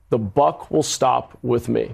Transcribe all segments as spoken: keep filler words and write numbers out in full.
The buck will stop with me.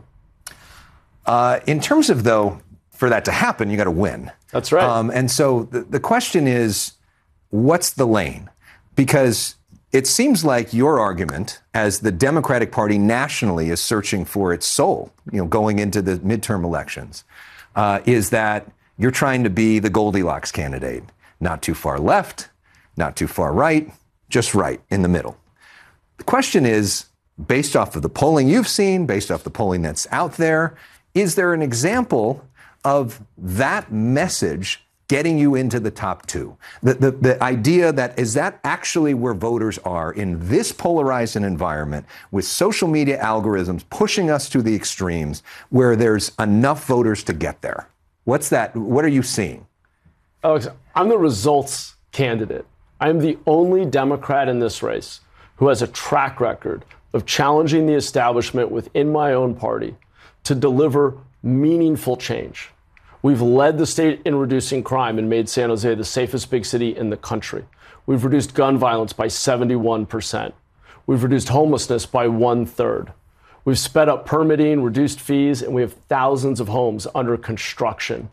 Uh, in terms of, though, for that to happen, you got to win. That's right. Um, and so the, the question is, what's the lane? Because it seems like your argument, as the Democratic Party nationally is searching for its soul, you know, going into the midterm elections, uh, is that you're trying to be the Goldilocks candidate. Not too far left, not too far right, just right in the middle. The question is, based off of the polling you've seen, based off the polling that's out there, is there an example of that message getting you into the top two? The, the, the idea that, is that actually where voters are in this polarized environment with social media algorithms pushing us to the extremes where there's enough voters to get there? What's that? What are you seeing? Alex, I'm the results candidate. I'm the only Democrat in this race who has a track record of challenging the establishment within my own party to deliver meaningful change. We've led the state in reducing crime and made San Jose the safest big city in the country. We've reduced gun violence by seventy-one percent. We've reduced homelessness by one third. We've sped up permitting, reduced fees, and we have thousands of homes under construction.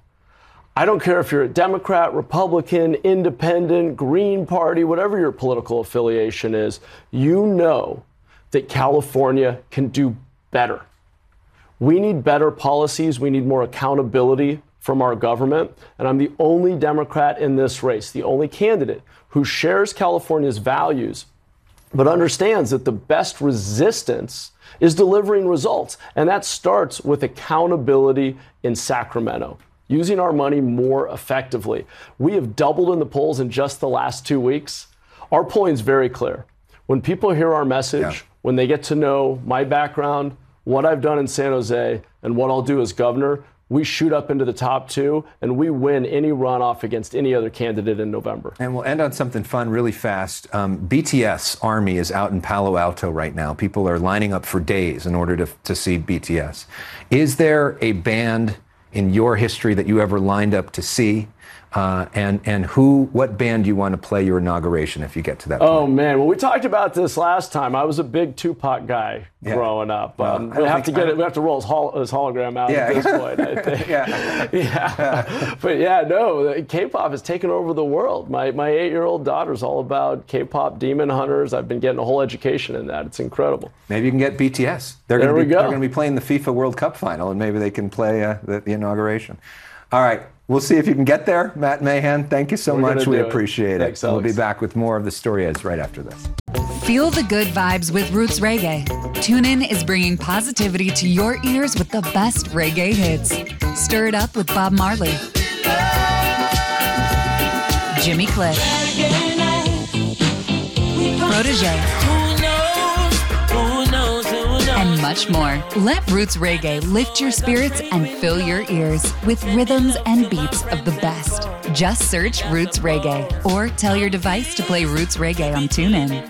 I don't care if you're a Democrat, Republican, Independent, Green Party, whatever your political affiliation is, you know that California can do better. We need better policies. We need more accountability from our government. And I'm the only Democrat in this race, the only candidate who shares California's values, but understands that the best resistance is delivering results. And that starts with accountability in Sacramento, using our money more effectively. We have doubled in the polls in just the last two weeks. Our polling is very clear. When people hear our message, yeah. when they get to know my background, what I've done in San Jose, and what I'll do as governor, we shoot up into the top two, and we win any runoff against any other candidate in November. And we'll end on something fun really fast. Um, B T S Army is out in Palo Alto right now. People are lining up for days in order to, to see B T S. Is there a band in your history that you ever lined up to see? Uh, and and who, what band do you want to play your inauguration if you get to that point? Oh, man. Well, we talked about this last time. I was a big Tupac guy yeah. growing up. Um, well, we have to get it. We have to roll his, hol- his hologram out yeah. at this point, I think. yeah. yeah. yeah. But yeah, no, K-pop has taken over the world. My my eight-year-old daughter's all about K-pop demon hunters. I've been getting a whole education in that. It's incredible. Maybe you can get B T S. They're there gonna we be, go. They're going to be playing the FIFA World Cup final, and maybe they can play uh, the, the inauguration. All right. We'll see if you can get there. Matt Mahan, thank you so We're much. We it. appreciate Thanks, it. Alex. We'll be back with more of the Story Eds right after this. Feel the good vibes with Roots Reggae. TuneIn is bringing positivity to your ears with the best reggae hits. Stir it up with Bob Marley, Jimmy Cliff, Protégé, and much more. Let Roots Reggae lift your spirits and fill your ears with rhythms and beats of the best. Just search Roots Reggae or tell your device to play Roots Reggae on TuneIn.